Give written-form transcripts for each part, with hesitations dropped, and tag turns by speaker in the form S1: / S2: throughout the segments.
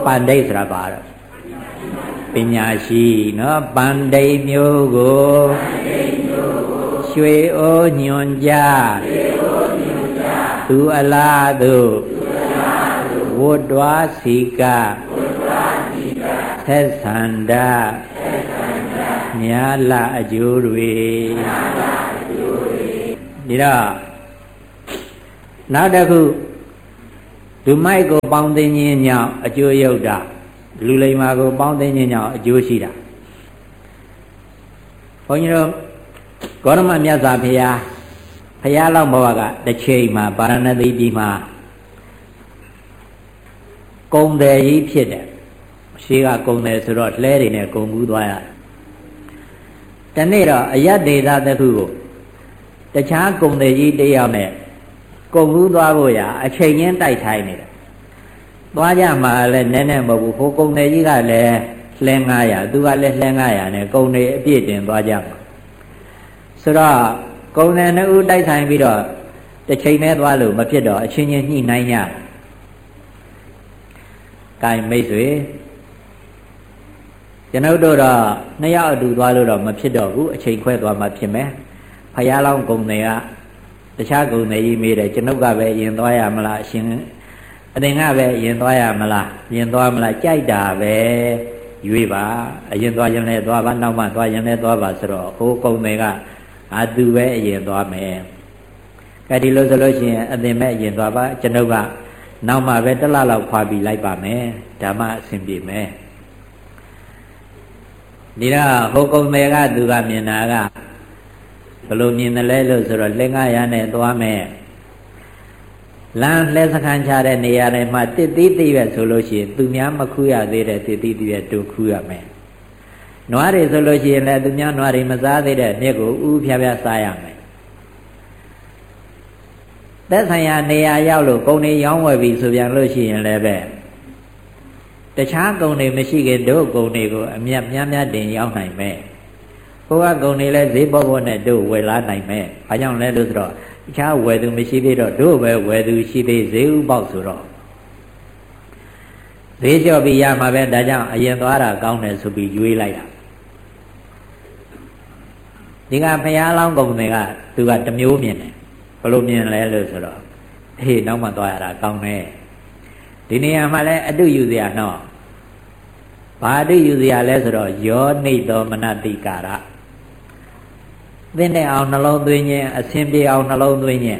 S1: ပန္ဒိတ်ဆိုတာပါတော့ပညာရှိနော်ပန္ဒိတ်မျိုးကိုရွှေအိုးညွန်ကြသူအလားသူဝတ်တွားစီကသက်ဆန္ဒမြာလအကျိုးတွေဒီတော့နောက်တစ်ခုလူမိုက်ကိုပေါင်းသိခြင်းကြောင့်အကျိုးရုပ်တာလူလိမ္မာကိုပေါင်းသိခြင်းကြောင့်အကျိုးရှိတာဘုန်းကြီးတို့ဂေါတမမြတ်စွာဘုရားလောက်ဘဝကတစ်ချိန်မှာပါရဏသီပြည်မှာကုံတယ်ကြီးဖြစ်တယ်ရှေးကကုံတယ်ဆိုတော့လှဲတွေနဲ့ကုံကူးသွားရတယ်တနေ့တော့အယတ်ဒေသတစ်ခုကိုတခြားကုံတယ်ကြီးတစ်ယောက်နဲ့ကုံကူးသွားဖို့ရအချိန်ချင်းတိုက်ထိုင်းနေတယ်သွားကြမှာလည်းနည်းနည်းမဟုတ်ဘူးဟိုကုံတယ်ကြီးကလည်းလှဲ900သူကလည်းလှဲ900နဲ့ကုံတွေအပြည့်တင်သွားကြမှာဆိုတော့ကုံတယ်နှစ်ဦးတိုက်ထိုင်းပြီးတော့တစ်ချိန်နဲ့သွားလို့မဖြစ်တော့အချင်းချင်းညှိနှိုင်းကြကိုင်မိတ်ဆွေကျွန်ုပ်တို့တော့နှစ်ယောက်အတူသွားလို့တော့မဖြစ်တော့ဘူးအချိန်ခွဲသွားမှဖြစ်မယ်ဖယားလောင်းကုံတွေကတခြားကုံတွေကြီးမေးတယ်ကျွန်ုပ်ကပဲရင်သွားရမလားအရှင်အတင်ကပဲရင်သွားရမလားရင်သွားမလားကြိုက်တာပဲရွေးပါအရင်သွားရင်လည်းသွားပါနောက်မှသွားရင်လည်းသွားပါဆိုတော့ဟိုကုံတွေကသူပဲအရင်သွားမယ်ကဲဒီလိုဆိုလို့ရှိရင်အတင်မဲ့အရင်သွားပါကျွန်ုပ်ကနောက်မှပဲတစ်လလောက်ခွာပြီးလိုက်ပါမယ်ဓမ္မအဆင်ပြေမယ်ဒီတော့ဟိုကုံတွေကသူကမြင်တာကဘလို့မြင်တယ်လဲလို့ဆိုတော့လက်900နဲ့သွားမယ်လမ်းလှဲစခန်းချတဲ့နေရာတွေမှာတစ်သီးတည်းပဲဆိုလို့ရှိရင်သူများမခူးရသေးတဲ့တစ်သီးတည်းပဲတူခူးရမယ်နွားတွေဆိုလို့ရှိရင်လည်းသူများနွားတွေမစားသေးတဲ့မြစ်ကိုဥဖြားဖြားစားရမယ်သက်ဆိုင်ရာနေရာရောက်လို့ကုံတွေရောင်းဝယ်ပြီးဆိုပြန်လို့ရှိရင်လည်းပဲတခြားကုံတွေမရှိခင်တို့ကုံတွေကိုအမြတ်များများတင်ရောက်နိုင်မယ်ဟိုကကုံတွေလည်းဈေးပေါပေါနဲ့တို့ဝယ်လာနိုင်မယ်ဘာကြောင့်လဲလို့ဆိုတော့တခြားဝယ်သူမရှိသေးတော့တို့ပဲဝယ်သူရှိသေးဈေးဥပေါက်ဆိုတော့ဈေးလျှော့ပြီးရမှာပဲဒါကြောင့်အရင်သွားတာကောင်းတယ်ဆိုပြီးရွေးလိုက်တာဒီကဘုရားလောင်းကုံတွေကသူကတစ်မျိုးမြင်တယ်ဘယ်လိုမြင်လဲလို့ဆိုတော့ဟေးနောက်မှသွားရတာကောင်းတယ်ဒီနေရာမှာလည်းအတုယူစရာနော်ဘာအတုယူစရာလဲဆိုတော့ယောနိသောမနတိကာရသင်တဲ့အောင်နှလုံးသွင်းခြင်းအစဉ်ပြေအောင်နှလုံးသွင်းခြင်း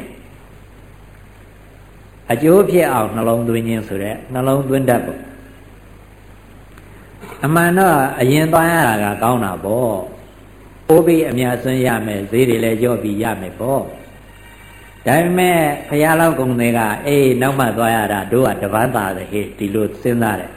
S1: အကျိုးဖြစ်အောင်နှလုံးသွင်းခြင်းဆိုတဲ့နှလုံးသွင်းတတ်ဖို့အမှန်တော့အရင်သွားရတာကကောင်းတာပေါ့ပိုးပြီးအများဆွန်းရမယ်ဈေးတွေလည်းကြော့ပြီးရမယ်ပေါ့ဒါပေမဲ့ဘုရားလောင်းကုံတွေကနောက်မှသွားရတာတို့ကတပန်းသာတယ်ဟေ့ဒီလိုစဉ်းစားတယ်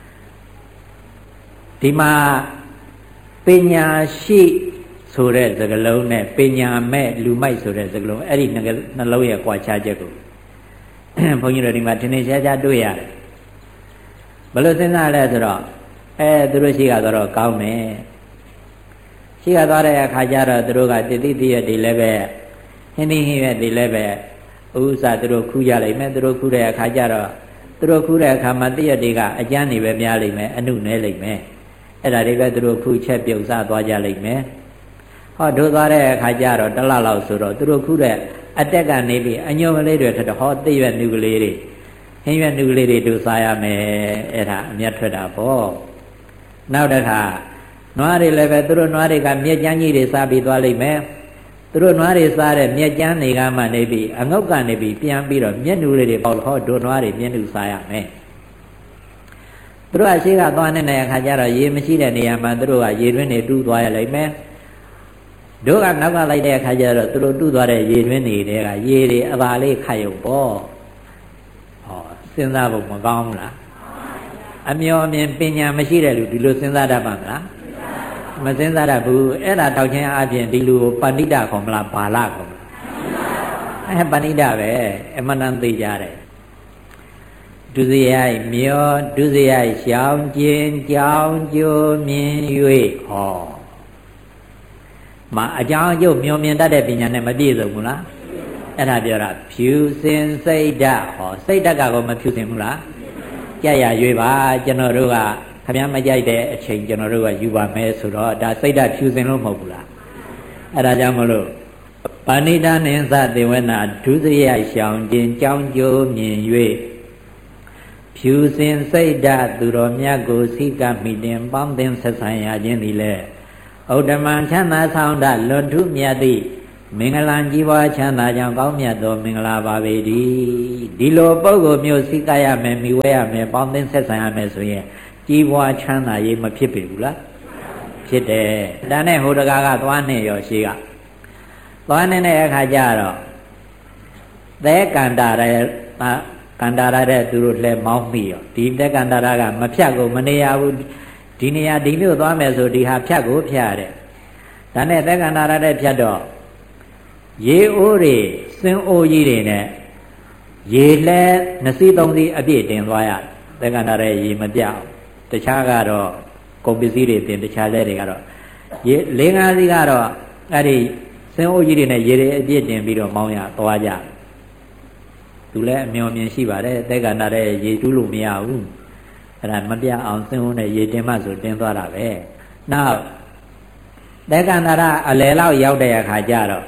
S1: ဒီမှာပညာရှိဆိုတဲ့စကားလုံးနဲ့ပညာမဲ့လူမိုက်ဆိုတဲ့စကားလုံးအဲ့ဒီနှလုံးရဲ့ကွာခြားချက်ကိုဘုန်းကြီးတို့ဒီမှာထင်ထင်ရှားရှားတွေ့ရတယ်ဘယ်လိုစဉ်းစားလဲဆိုတော့သူတို့ရှိကတော့ကောင်းတယ်ရှိကသွားတဲ့အခါကျတော့သူတို့ကတတိတည့်တွေလည်းပဲဟင်းဟင်းရဲ့တွေလည်းပဲဥစ္စာသူတို့ခူးကြလိုက်မယ်သူတို့ခူးတဲ့အခါကျတော့သူတို့ခူးတဲ့အခါမှာတည့်တွေကအကျန်းနေပဲများလိမ့်မယ်အနုနဲလိမ့်မယ်အဲ့ဒါတွေပဲသူတို့ခူးချက်ပြုတ်စားသွားကြလိမ့်မယ်ဟောတို့သွားတဲ့အခါကျတော့တစ်လလောက်ဆိုတော့သူတို့ခူးတဲ့အတက်ကနေပြီးအညွန့်ကလေးတွေထက်ဟောတည့်ရွက်နုကလေးတွေဟင်းရွက်နုကလေးတွေတို့စားရမယ်အဲ့ဒါအမျက်ထွက်တာပေါ့နောက်တစ်ခါနွားတွေလည်းပဲသူတို့နွားတွေကမြက်ကျန်းကြီးတွေစားပြီးသွားလိမ့်မယ်သူတို့နွားတွေစားတဲ့မြက်ကျန်းတွေကမှနေပြီးအငုတ်ကနေပြီးပြန်ပြီးတော့မျက်နှူလေးတွေပေါက်ဟောတို့နွားတွေမျက်နှူစားရမယ်သူတို့အရှိကသွားနေတဲ့အခါကျတော့ရေမရှိတဲ့နေရာမှာသူတို့ကရေတွင်းတွေတူးသွားရလိမ့်မယ်တို့ကနောက်ကလိုက်တဲ့အခါကျတော့သူတို့တူးသွားတဲ့ရေတွင်းတွေကရေတွေအသာလေးခတ်ရုံပေါ့ဟောစဉ်းစားဖို့မကောင်းဘူးလားအမျောအမြင်ပညာမရှိတဲ့လူဒီလိုစဉ်းစားတတ်ပါမလားမစဉ်းစားတတ်ဘူးအဲ့ဒါတောက်ချင်းအပြင်ဒီလူကိုပဏိတခေါ်မလားဘာလခေါ်မလားပဏိတပဲအမှန်တန်သိကြတယ်ဒုစရိုက်မျောဒုစရိုက်ရှောင်ကျင်ကြောင်းကျိုးမြင်၍ဟောမအကြောင်းအကျိုးမျောမြင်တတ်တဲ့ပညာနဲ့မပြည့်စုံဘူးလားအဲ့ဒါပြောတာဖြူစင်စိတ်ဓာတ်ဟောစိတ်ဓာတ်ကတော့မဖြူစင်ဘူးလားကြက်ရရွေးပါကျွန်တော်တို့ကခမည်းမကြိုက်တဲ့အချိန်ကျွန်တော်တို့ကယူပါမယ်ဆိုတော့ဒါစိတ်ဓာတ်ဖြူစင်လို့မဟုတ်ဘူးလားအဲ့ဒါကြောင့်မလို့ပါဏိတနိသသေဝနာဒုစရိုက်ရှောင်ခြင်းကြောင်းကျိုးမြင်၍ဖြူစင်စိတ်ဓာတ်သူတော်မြတ်ကိုစိကမိတင်ပေါင်းသင်ဆက်ဆံရခြင်းသည်လေဥဒ္ဓမံချမ်းသာဆောင်တလွန်ထုမြတ်သည့်မင်္ဂလာကြီးပွားချမ်းသာကြောင့်ကောင်းမြတ်သောမင်္ဂလာပါပေ၏ဒီလိုပုဂ္ဂိုလ်မျိုးစိကရမယ်မိဝဲရမယ်ပေါင်းသင်ဆက်ဆံရမယ်ဆိုရင်ကြီးပွားချမ်းသာရေးမဖြစ်ပေဘူးလားဖြစ်တယ်ဒါနဲ့ဟိုတကားကသွားနေရောရှိကသွားနေတဲ့အခါကျတော့သဲကန္တာတဲ့သူတို့လဲမောင်းမိရောဒီသဲကန္တာကမဖြတ်ကိုမနေရဘူးဒီနေရာဒီမျိုးသွားမယ်ဆိုဒီဟာဖြတ်ကိုဖြတ်ရတယ်ဒါနဲ့သဲကန္တာတဲ့ဖြတ်တော့ရေအိုးတွေစင်းအိုးကြီးတွေနဲ့ရေလဲ2စီး3စီးအပြည့်တင်သွားရသဲကန္တာတဲ့ရေမပြအောင်တခြားကတော့ကုန်ပစ္စည်းတွေတင်တခြားလဲတွေကတော့ရေ၄၅စီးကတော့အဲ့ဒီစင်းအိုးကြီးတွေနဲ့ရေတွေအပြည့်တင်ပြီးတော့မောင်းရသွားကြသူလည်းအမျော်မြင်ရှိပါတယ်သဲကန္တာတဲ့ရေတူးလို့မရဘူးအဲ့ဒါမပြအောင်စင်းအိုးနဲ့ရေတင်မှဆိုတင်သွားတာပဲနောက်သဲကန္တာအလယ်လောက်ရောက်တဲ့အခါကျတော့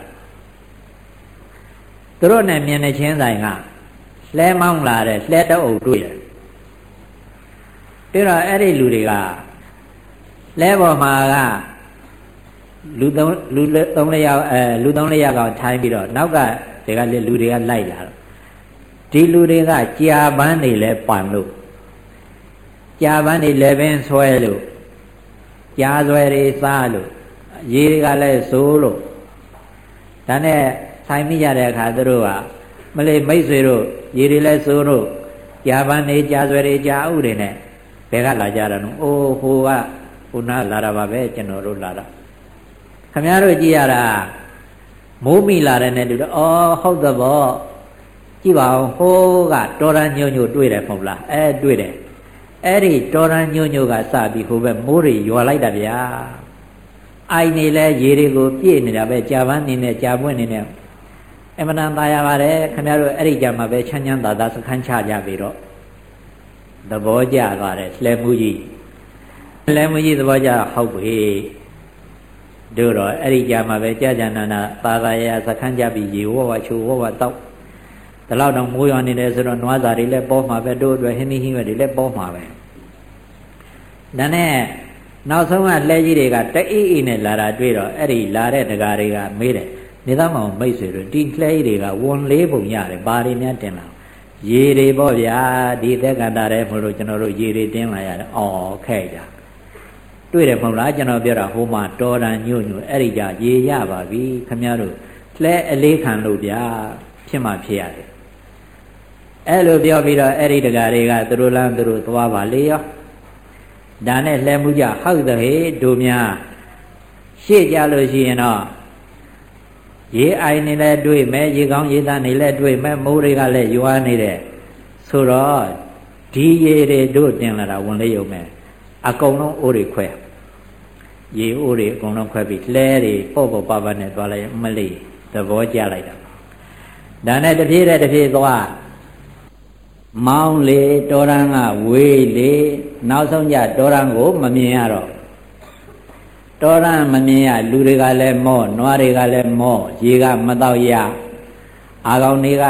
S1: သူတို့နဲ့မြင်နေချင်းဆိုင်ကလှဲမောင်းလာတဲ့လှဲတအုပ်တွေ့တယ်ပြီးတော့အဲ့ဒီလူတွေကလဲပေါ်မှာကလူ၃ယောက်ကောင်ထိုင်းပြီးတော့နောက်ကဒီကလူတွေကလိုက်လာတော့ဒီလူတွေကကြာပန်းနေလဲပန်လို့ကြာပန်းနေလဲပင်ဆွဲလို့ကြာဆွဲတွေစားလို့ရေတွေကလည်းစိုးလို့ဒါနဲ့ဆိုင်မိရတဲ့အခါသူတို့ကမလေးမိတ်ဆွေတို့ရေတွေလည်းစိုးလို့ကြာပန်းနေကြာဆွဲတွေကြာဥတွေနဲ့ဘယ်ကလာကြတာနော်အိုးဟိုကဟိုနာလာတာပါပဲကျွန်တော်တို့လာတာခင်ဗျားတို့ကြည့်ရတာမိုးမိလာတဲ့နဲ့တူတော့အော်ဟုတ်တဲ့ဘောကြည့်ပါဦးဟိုးကတော်ရန်ညို့ညို့တွေ့တယ်မဟုတ်လားတွေ့တယ်အဲ့ဒီတော်ရန်ညို့ညို့ကစပြီးဟိုဘက်မိုးတွေရွာလိုက်တာဗျာအိုင်နေလဲရေတွေကိုပြည့်နေတာပဲကြာပန်းနေနဲ့ကြာပွင့်နေနဲ့အမှန်တန်သာရပါတယ်ခင်ဗျားတို့အဲ့ဒီကြမှာပဲချမ်းချမ်းသာသာစခန်းချကြပြီတော့သဘောကျသွားတယ်လှဲမှုကြီးသဘောကျဟုတ်ပြီတို့တော့အဲ့ဒီကြမှာပဲကြာကြာနာနာသာသာရစခန်းကြပြီးရေဝဝချိုဝဝတောက်ဒီလောက်တော့မိုးရွာနေတယ်ဆိုတော့နွားစာတွေလည်းပေါ်မှာပဲတို့အတွက်ဟင်းဟင်းရွက်တွေလည်းပေါ်မှာပဲဒါနဲ့နောက်ဆုံးကလှဲကြီးတွေကတအိအိနဲ့လာတာတွေ့တော့အဲ့ဒီလာတဲ့တကားတွေကမေးတယ်နေသားမောင်မိတ်ဆွေတို့ဒီလှဲကြီးတွေကဝန်လေးပုံရတယ်ဘာတွေများတင်လာရေတွေပေါ့ဗျာဒီသက်ကန္တာတဲ့မလို့ကျွန်တော်တို့ရေတွေတင်းလာရတယ်အော်ခဲ့ကြတွေ့တယ်မဟုတ်လားကျွန်တော်ပြောတာဟိုမှာတော်တန်ညို့ညို့အဲ့ဒီကြရေရပါပြီခင်ဗျားတို့လဲအလေးခံလို့ဗျာဖြစ်မှဖြစ်ရတယ်အဲ့လိုပြောပြီးတော့အဲ့ဒီတကားတွေကသူတို့လမ်းသူတို့သွားပါလေရောဒါနဲ့လှဲမှုကြဟုတ်တဲ့ဟေတို့များရှေ့ကြလို့ရှိရင်တော့ရေအိုင်နေလဲတွေ့မဲ့ရေကောင်းရေသားနေလဲတွေ့မဲ့မိုးတွေကလည်းရွာနေတယ်ဆိုတော့ဒီရေတွေတို့တင်လာတာဝင်လေးရုံမဲ့အကုန်လုံးအိုးတွေခွဲရေအိုးတွေအကုန်လုံးခွဲပြီးလှဲတွေပေါ့ပေါ့ပါပါနဲ့သွားလိုက်မလေးသဘောကျလိုက်တာဒါနဲ့တပြေးသွားမောင်းလေတော်ရန်ကဝေးလေနောက်ဆုံးကြတော်ရန်ကိုမမြင်ရတော့တော်ရန်မမြင်ရလူတွေကလည်းမော့နွားတွေကလည်းမော့ရေကမတော့ရအာကောင်တွေက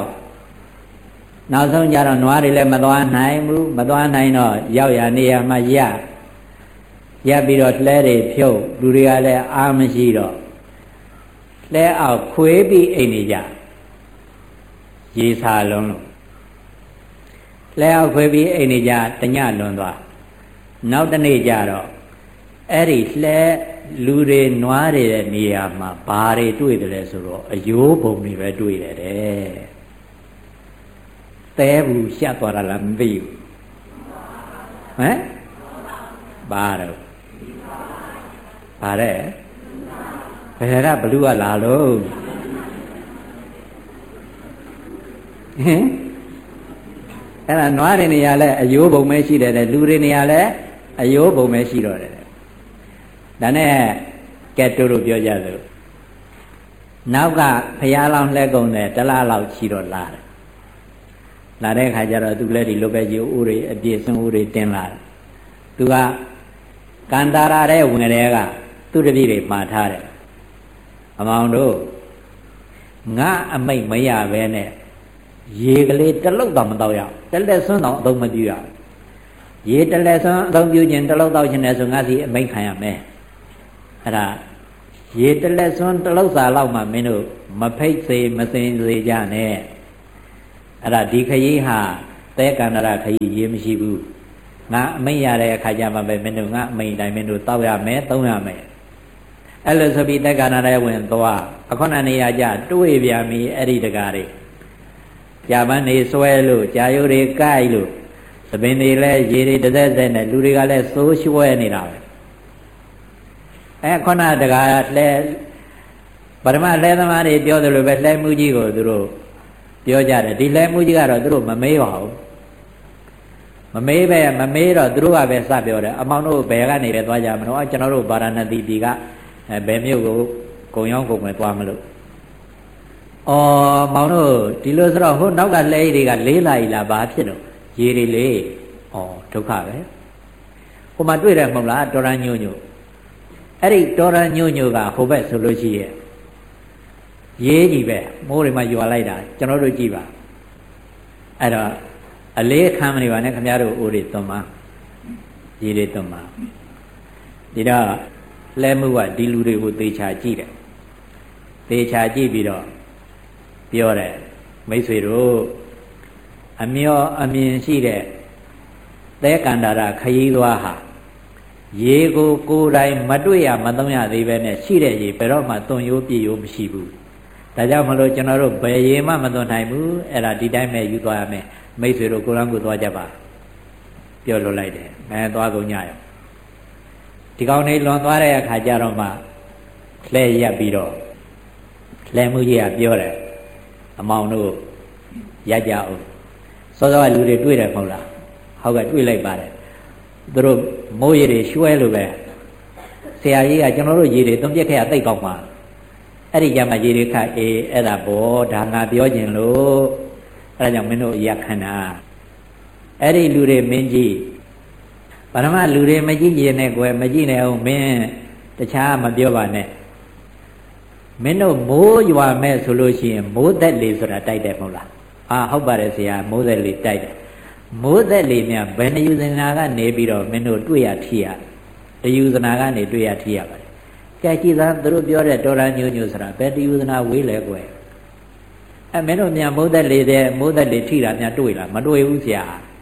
S1: 6နောက်ဆုံးကြတော့နွားတွေလည်းမသွားနိုင်ဘူးမသွားနိုင်တော့ရောက်ရနေရမှရပြီးတော့လှဲတွေဖြုတ်လူတွေကလည်းအားမရှိတော့လှဲအောက်ခွေးပြီးအိမ်နေကြရေစာလုံးလို့လဲအောက်ခွေပြီးအိမ်နေကြတညလွန်သွားနောက်တနေ့ကျတော့အဲ့ဒီလှဲလူတွေနွားတွေရဲ့နေရာမှာဘာတွေတွေ့တယ်ဆိုတော့အယိုးပုံတွေပဲတွေ့တယ်တဲ့သဲဘူးရှက်သွားတာလားမသိဘူးဟမ်ဘာတော့ဘာတဲ့ဘယ်ကဘလူးကလာလို့ဟင်အဲ့ဒါနွားတွေနေရာလဲအယိုးပုံပဲရှိတယ်တဲ့လူတွေနေရာလဲအယိုးပုံပဲရှိတော့တယ်ဒါနဲ့ကဲတို့ပြောကြစို့နောက်ကဖျားလောင်းလှဲကုန်တယ်တလားလောက်ချီတော့လာတယ်လာတဲ့ခါကျတော့သူလည်းဒီလိုပဲယူဥတွေအပြည့်စုံဥတွေတင်လာတယ်သူကကန္တာရတဲ့ဝင်တွေကသူတပည့်တွေမှာထားတယ်အမောင်တို့ငါအမိတ်မရပဲနဲ့ရေကလေးတလုတ်တော့မတော့ရတလက်ဆွန်းတော့အသုံးမပြုရရေတလက်ဆွန်းအသုံးပြုခြင်းတလုတ်တော့ခြင်းနဲ့ဆိုငါစီအမိတ်ခံရမယ်အဲ့ဒါရေတလက်ဆွန်းတလုတ်စာလောက်မှမင်းတို့မဖိတ်စေမစင်စေကြနဲ့အဲ့ဒါဒီခရီးဟာသဲကန္တရခရီးရေးမရှိဘူးငါအမိတ်ရတဲ့အခါကျမှပဲမင်းတို့ငါအမိတ်တိုင်းမင်းတို့တောက်ရမယ်သုံးရမယ်အဲ့လိုဆိုပြီးသဲကန္တရဝင်သွားအခုနနေရာကြတွေးပြန်ပြီအဲ့ဒီတကားတွေကြာပန်းနေဆွဲလို့ကြာရိုးတွေကိုက်လို့သပင်တွေလည်းရေတွေတစ်သက်သက်နဲ့လူတွေကလည်းစိုးရွှဲနေတာပဲခုနတကားလဲပထမလဲသမားတွေပြောသလိုပဲလဲမှုကြီးကိုသူတို့ပြောကြတယ်ဒီလဲမှုကြီးကတော့သူတို့မမေးပါဘူးမမေးတော့သူတို့ကပဲစပြောတယ်အမောင်တို့ဘယ်ကနေလဲသွားကြမလို့ကျွန်တော်တို့ဗာရာဏသီပြည်ကဘယ်မြို့ကိုကုံရောက်ကုံပဲသွားမလို့မောင်တို့ဒီလိုဆိုတော့ဟိုနောက်ကလဲတွေကလေးလာ ਈ လားဘာဖြစ်လို့ရေတွေလေဒုက္ခပဲဟိုမှာတွေ့တယ်မဟုတ်လားတော်ရညို့ညို့အဲ့ဒီတော်ရညို့ညို့ကဟိုဘက်ဆိုလို့ရှိရဲ့ရေးကြီးပဲမိုးတွေမှာရွာလိုက်တာကျွန်တော်တို့ကြည့်ပါအဲ့တော့အလေးခံမနေပါနဲ့ခင်ဗျားတို့အိုးတွေသွန်ပါရေတွေသွန်ပါဒီတော့လဲမှုကဒီလူတွေကိုသေချာကြည့်တယ်သေချာကြည့်ပြီးတော့ပြောတယ်မိတ်ဆွေတို့အမျောအမြင်ရှိတဲ့သဲကန္တာရခရီးသွားဟာရေကိုကိုယ်တိုင်မတွေ့ရမသုံးရသေးပဲနဲ့ရှိတဲ့ရေဘယ်တော့မှသွန်ရိုးပြည့်ရိုးမရှိဘူးဒါကြောင့်မလို့ကျွန်တော်တို့ဘယ်ရေမှမသွန်နိုင်ဘူးအဲ့ဒါဒီတိုင်းပဲယူသွားရမယ်မိတ်ဆွေတို့ကိုယ်တော်ကိုသွားကြပါပြောလို့လိုက်တယ်သွားကုန်ကြရဒီကောင်လေးလွန်သွားတဲ့အခါကျတော့မှလှဲရက်ပြီးတော့လှဲမှုကြီးကပြောတယ်အမောင်တို့ရက်ကြအောင်စောစောကလူတွေတွေ့တယ်မဟုတ်လားဟုတ်ကဲ့တွေ့လိုက်ပါတယ်သူတို့မိုးရေတွေရွှဲလို့ပဲဆရာကြီးကကျွန်တော်တို့ရေတွေသုံးပြက်ခဲ့ရသိတ်ကောက်ပါအဲ့ဒီကြမှာရေတွေခတ်အေးအဲ့ဒါဘောဒါငါပြောခြင်းလို့အဲ့ဒါကြောင့်မင်းတို့ရက်ခန္ဓာအဲ့ဒီလူတွေမင်းကြီးပထမလူတွေမကြည့်ရင်နဲ့ကွယ်မကြည့်နဲ့အောင်မင်းတခြားမပြောပါနဲ့မင်းတို့မိုးရွာမဲ့ဆိုလို့ရှိရင်မိုးသက်လေဆိုတာတိုက်တယ်မဟုတ်လားဟုတ်ပါတယ်ဆရာမိုးသက်လေတိုက်တယ်မိုးသက်လေများဘယ်နှယူဇနာကနေပြီးတော့မင်းတို့တွေ့ရထီရတယူဇနာကနေတွေ့ရထီရပါတယ်ကြည့်ကြည့်သားသူတို့ပြောတဲ့တော်ရညို့ညို့ဆိုတာဘယ်တယူဇနာဝေးလဲကွယ်မင်းတို့များမိုးသက်လေတဲ့မိုးသက်လေထီတာများတွေ့လားမတွေ့ဘူးဆရာ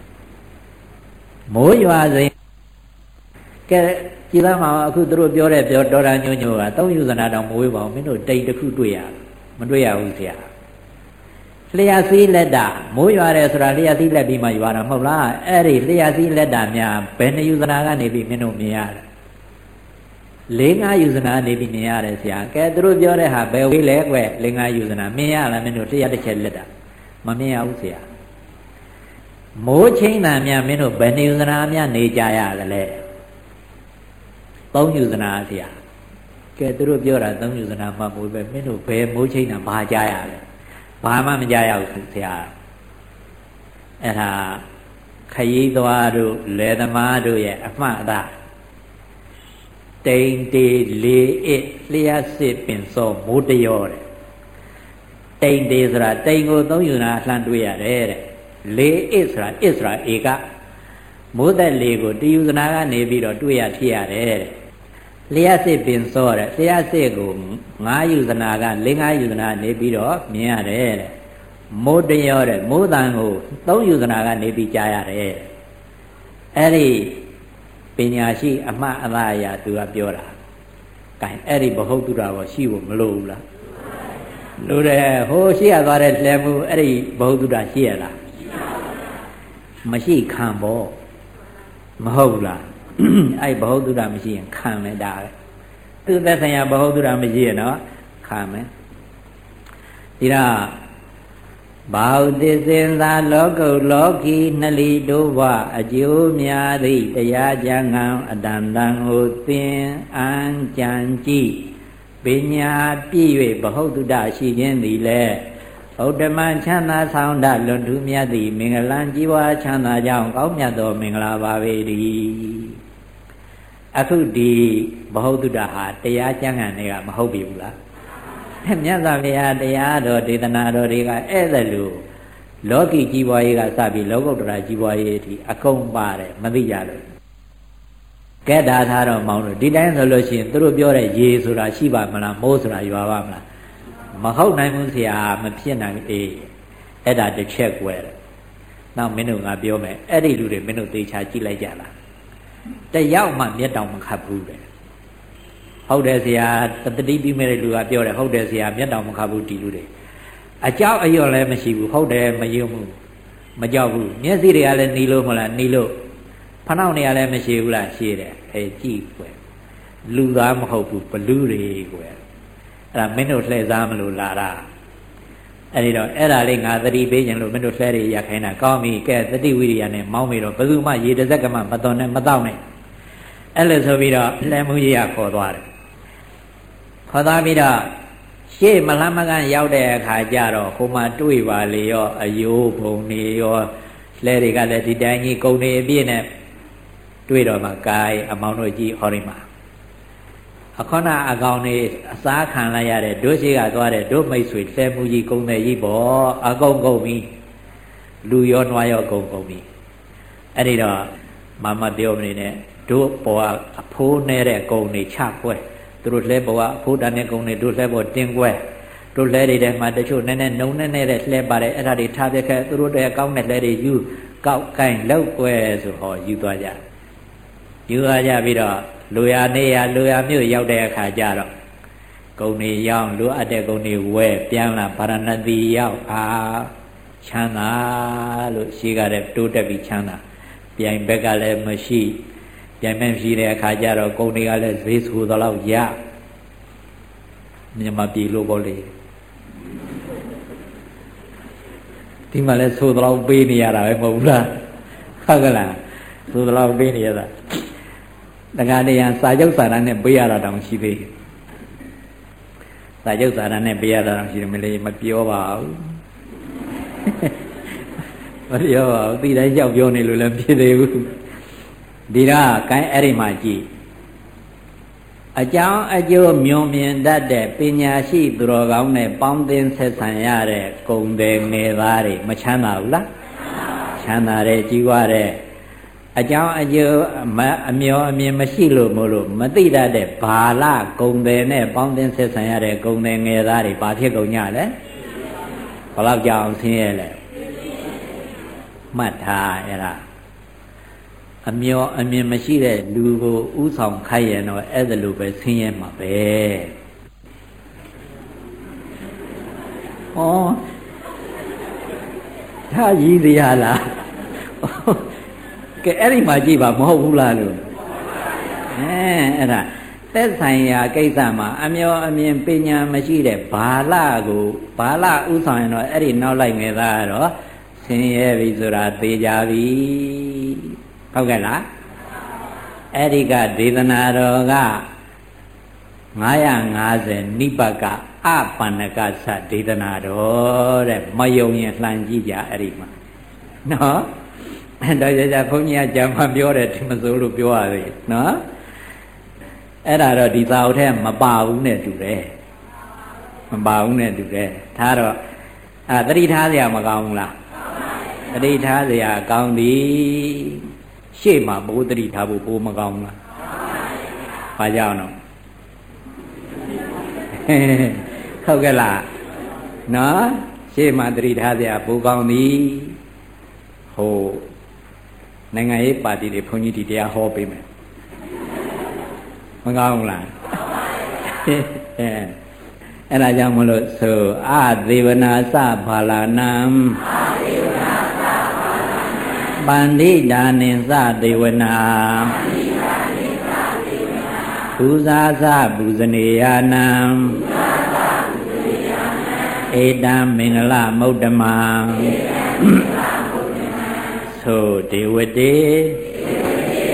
S1: မိုးရွာစဉ်ကဲကြည်သားမှာအခုသူတို့ပြောတဲ့တော်ရညို့ညို့ကသုံးယူဇနာတောင်မဝေးပါဘူးမင်းတို့တိတ်တစ်ခုတွေ့ရမတွေ့ရဘူးဆရာလျှက်စီးလက်တာမိုးရွာတယ်ဆိုတာလျှက်စီးလက်ပြီးမှရွာတာမဟုတ်လားအဲ့ဒီလျှက်စီးလက်တာများဘယ်နှယူဇနာကနေပြီးမင်းတို့မြင်ရတယ်၄-၅ယူဇနာနေပြီးမြင်ရတယ်ဆရာကဲသူတို့ပြောတဲ့ဟာဘယ်ဝေးလဲကွ၄-၅ယူဇနာမြင်ရလားမင်းတို့လျှက်တစ်ချက်လက်တာမမြင်ရဘူးဆရာမိုးချင်းတာများမင်းတို့ဘယ်နှယူဇနာများနေကြရသလဲ၃ယူဇနာဆရာကဲသူတို့ပြောတာ၃ယူဇနာမှမဟုတ်ပဲမင်းတို့ဘယ်မိုးချင်းတာဘာကြရလဲဘာမှမကြရဘူးဆရာအဲ့ဒါခရီးသွားတို့လယ်သမားတို့ရဲ့အမှတ်အသားတိန်တေလေအစ်လျှက်စစ်ပင်စောမိုးတရောတဲ့တိန်တေဆိုတာတိန်ကိုသုံးယူနာလှမ်းတွေ့ရတယ်တဲ့လေအစ်ဆိုတာဧကမိုးသက်လေကိုတယူဇနာကနေပြီးတော့တွေ့ရဖြစ်ရတယ်တဲ့လျှက်စစ်ပင်စောတဲ့လျှက်စစ်ကို၅ယူဇနာက၄-၅ယူဇနာနေပြီးတော့မြင်ရတယ်တဲ့မိုးတရောတဲ့မိုးတန်ကို၃ယူဇနာကနေပြီးကြားရတယ်အဲ့ဒီပညာရှိအမှတ်အသားအရာသူကပြောတာကဲအဲ့ဒီဘဟုတုတ္တရောရှိဖို့မလိုဘူးလားလိုတယ်ဟိုရှိရသွားတဲ့လှဲမှုအဲ့ဒီဘဟုတုတ္တရှိရလားမရှိခံပေါ့မဟုတ်လားအဲ့ဘဟုတုတ္တမရှိရင်ခံမယ်ဒါပဲသူသက်ဆိုင်ရာဘဟုတုတ္တမရှိရင်တော့ခံမယ်ဒီတော့ဘာဟုသစ္စေသာလောကုလောကီနှလီတို့ဘအကျိုးများသည့်တရားကြံငံအတန်တန်ကိုသင်အံကြံကြည့်ပညာပြည့်၍ဘဟုတုတ္တရှိခြင်းသည်လည်းဥဒ္ဓမချမ်းသာဆောင်တလွန်ထူးမြတ်သည့်မင်္ဂလံကြီးပွားချမ်းသာကြောင်းကောင်းမြတ်သောမင်္ဂလာပါပေ၏အခုဒီဘ ਹੁ တုတ္တဟာတရားကျမ်းဂန်တွေကမဟုတ်ပြီဘူးလားမြတ်စွာဘုရားတရားတော်ဒေသနာတော်တွေကဧည့်သည်လို့လောကီကြီးပွားရေးကစပြီးလောကုတ္တရာကြီးပွားရေးအထိအကုန်ပါတယ်မသိကြလို့ကဲဒါထားတော့မောင်းလို့ဒီတိုင်းဆိုလို့ရှိရင်သူတို့ပြောတဲ့ရေဆိုတာရှိပါမလားမိုးဆိုတာရွာပါမလားမဟုတ်နိုင်ဘူးဆရာမဖြစ်နိုင်အေးအဲ့ဒါတစ်ချက်ကွယ်တယ်နောက်မင်းတို့ငါပြောမယ်အဲ့ဒီလူတွေမင်းတို့သေချာကြည့်လိုက်ကြလားတယောက်မှမျက်တောင်မခတ်ဘူးတဲ့ဟုတ်တယ်ဆရာတတိပြီးမဲ့လူကပြောတယ်ဟုတ်တယ်ဆရာမျက်တောင်မခတ်ဘူးဒီလူတွေအကြောက်အရွံ့လည်းမရှိဘူးဟုတ်တယ်မယုံဘူးမကြောက်ဘူးမျက်စိတွေကလည်းနီလို့မလားနီလို့ဖနှောက်နေရလည်းမရှိဘူးလားရှိတယ်အဲကြည့်ကွယ်လူသားမဟုတ်ဘူးဘလူတွေကွယ်အဲ့ဒါမင်းတို့လှည့်စားမလို့လာတာအဲ့ဒီတော့အဲ့ဒါလေးငါသတိပေးခြင်းလို့မင်းတို့လှည့်ရရခိုင်းတာကောင်းပြီကဲသတိဝိရိယနဲ့မောင်းပြီးတော့ဘယ်သူမှရေတစ်စက်ကမှမတော်နဲ့မတော့နဲ့အဲ့လိုဆိုပြီးတော့လှည့်မှုရခေါ်သွားတယ်ခေါ်သွားပြီးတော့ရှေ့မလှမ်းမကန်းရောက်တဲ့အခါကျတော့ဟိုမှာတွေ့ပါလေရောအယိုးဘုံနေရောလှဲတွေကလည်းဒီတိုင်းကြီးကုံနေအပြည့်နဲ့တွေ့တော့မှကာယအမောင်တို့ကြီးဟောဒီမှာအခုနအကောင်နေအစားခံလိုက်ရတဲ့ဒုရှိကသွားတဲ့ဒုမိတ်ဆွေလှဲမှုကြီးကုံတဲ့ကြီးပေါ့အကုန်ကုန်ပြီလူရောနွားရောကုန်ကုန်ပြီအဲ့ဒီတော့မမပြောမနေနဲ့တို့ပေါ်အဖိုးနေတဲ့ကုံနေချခွဲသူတို့လှဲပေါ်ကအဖိုးတန်တဲ့ကုံနေတို့လှဲပေါ်တင်းခွဲတို့လှဲတွေထဲမှာတချို့နည်းနည်းနှုံနေတဲ့လှဲပါတယ်အဲ့ဒါတွေထားပြခဲ့သူတို့တည်းကောင်းတဲ့လှဲတွေယူကောက်ကိုင်းလောက်ွယ်ဆိုဟောယူသွားကြယူသွားကြပြီးတော့လူရနေရလူရမြို့ရောက်တဲ့အခါကျတော့ကုံနေရောက်လူအပ်တဲ့ကုံနေဝဲပြန်လာဗာရဏသီရောက်ချမ်းသာလို့ရှိကြတဲ့တိုးတက်ပြီးချမ်းသာပြိုင်ဘက်ကလည်းမရှိပြိုင်မဲ့ရှိတဲ့အခါကျတော့ကုံတွေကလည်းဈေးဆူတော့ရမြန်မာပြည်လို့ပေါ့လေဒီမှာလဲဆိုတော့ပေးနေရတာပဲမဟုတ်ဘူးလားဟုတ်ကလားဆိုတော့ပေးနေရတာတခါတည်းရန်စာချုပ်စာတမ်းနဲ့ပေးရတာတောင်ရှိသေးတယ်စာချုပ်စာတမ်းနဲ့ပေးရတာတောင်ရှိတယ်မလေးမပြောပါဘူးမပြောပါဘူးဒီတိုင်းကြောက်ပြောနေလို့လည်းဖြစ်သေးဘူးဒီတော့ကိုင်းအဲ့ဒီမှာကြည့်အကြောင်းအကျိုးမြုံမြင်တတ်တဲ့ပညာရှိသူတော်ကောင်းနဲ့ပေါင်းသင်းဆက်ဆံရတဲ့ဂုဏ်တွေငယ်သားတွေမချမ်းသာဘူးလားချမ်းသာတယ်ကြီးွားတယ်အကြောင်းအကျိုးအမျောအမြင်မရှိလို့မို့လို့မသိတတ်တဲ့ဘာလဂုဏ်တွေနဲ့ပေါင်းသင်းဆက်ဆံရတဲ့ဂုဏ်တွေငယ်သားတွေဘာဖြစ်ကုန်ကြလဲဘလောက်ကြောင်ဆင်းရဲလဲမှတ်ထားအဲ့ဒါအမျောအမြင်မရှိတဲ့လူကိုဥဆောင်ခိုက်ရတော့အဲ့ဒါလိုပဲဆင်းရဲမှာပဲဩဒါကြီးတရားလားကဲအဲ့ဒီမှာကြည့်ပါမဟုတ်ဘူးလားလို့အဲ့ဒါသက်ဆိုင်ရာကိစ္စမှာအမျောအမြင်ပညာမရှိတဲ့ဘာလကိုဘာလဥဆောင်ရင်တော့အဲ့ဒီနောက်လိုက်ငယ်သားကတော့ဆင်းရဲပြီဆိုတာသိကြပြီဟုတ်ကဲ့လားအဲ့ဒီကဒေသနာတော်က950နိပတ်ကအပန္နကသဒေသနာတော်တဲ့မယုံရင်လှန်ကြည့်ကြအဲ့ဒီမှာနော်အဲ့တော့ကြာဘုန်းကြီးကကြံမှပြောတယ်ဒီမစိုးလို့ပြောရသေးနော်အဲ့ဒါတော့ဒီသာဝတ်ထဲမပါဘူးနဲ့တူတယ်မပါဘူးနဲ့တူတယ်ဒါတော့သတိထားစရာမကောင်းဘူးလားသတိထားစရာကောင်းသည်ရှေ့မှာဘိုးသတိထားဖို့ဘိုးမကောင်းဘူးလားဘာကြောင့်တော့ဟုတ်ကဲ့လားနော်ရှေ့မှာသတိထားစရာဘိုးကောင်းသည်ဟိုနိုင်ငံရေးပါတီတွေဘုန်းကြီးဒီတရားဟောပေးမယ်မကောင်းဘူးလားအဲ့ဒါကြောင့်မလို့ဆိုအသေဝနာသဘာလနံပန္တိဒါနိသသေဝနာဘူဇာသဘူဇနေယနံဧတံမင်္ဂလမုဒ္ဓမံသို့ဒေဝတေ